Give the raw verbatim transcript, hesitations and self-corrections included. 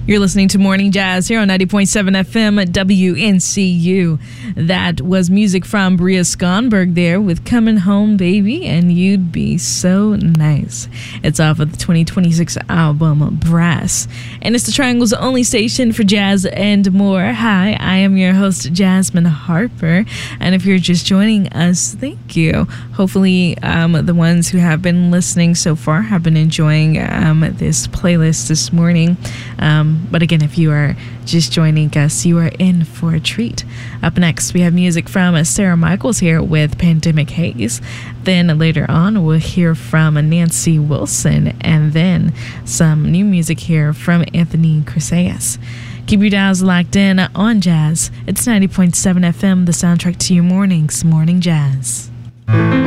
You're listening to Morning Jazz here on ninety point seven F M at W N C U. That was music from Bria Skonberg there with Coming Home Baby and You'd Be So Nice. It's off of the twenty twenty-six album Brass. And it's the Triangle's only station for jazz and more. Hi, I am your host, Jasmine Harper. And if you're just joining us, thank you. Hopefully um, the ones who have been listening so far have been enjoying um, this playlist this morning. Um, But again, if you are just joining us, you are in for a treat. Up next, we have music from Sarah Michaels here with Pandemic Haze. Then later on, we'll hear from Nancy Wilson, and then some new music here from Anthony Chrysaeus. Keep your dials locked in on Jazz. It's ninety point seven F M, the soundtrack to your mornings, Morning Jazz.